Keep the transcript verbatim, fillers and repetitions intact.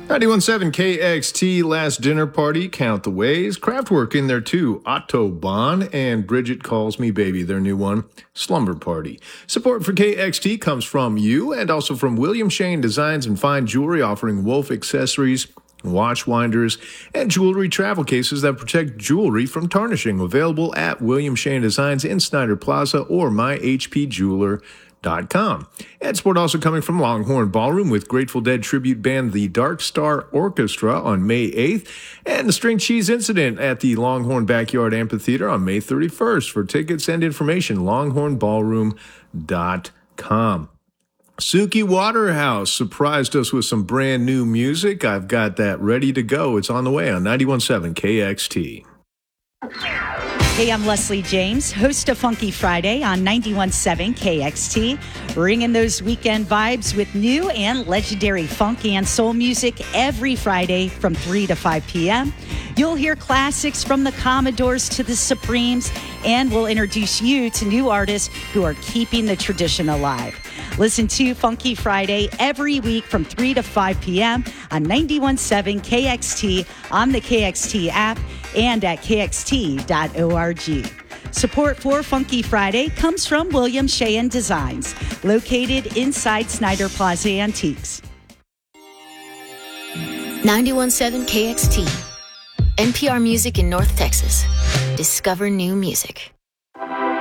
ninety-one point seven K X T, Last Dinner Party, Count the Ways. Kraftwerk in there too, Autobahn, and Bridget Calls Me Baby, their new one, Slumber Party. Support for K X T comes from you and also from William Shane Designs and Fine Jewelry, offering Wolf accessories, watch winders, and jewelry travel cases that protect jewelry from tarnishing. Available at William Shane Designs in Snyder Plaza or my h p jeweler dot com. And support also coming from Longhorn Ballroom with Grateful Dead tribute band The Dark Star Orchestra on May eighth, and the String Cheese Incident at the Longhorn Backyard Amphitheater on May thirty-first. For tickets and information, longhorn ballroom dot com. Suki Waterhouse surprised us with some brand new music. I've got that ready to go. It's on the way on ninety-one point seven K X T. Hey, I'm Leslie James, host of Funky Friday on ninety-one point seven K X T, bringing those weekend vibes with new and legendary funk and soul music every Friday from three to five p.m. You'll hear classics from the Commodores to the Supremes, and we'll introduce you to new artists who are keeping the tradition alive. Listen to Funky Friday every week from three to five p.m. on ninety-one point seven K X T, on the K X T app, and at k x t dot org. Support for Funky Friday comes from William Shane Designs, located inside Snyder Plaza Antiques. ninety-one point seven K X T, N P R Music in North Texas. Discover new music.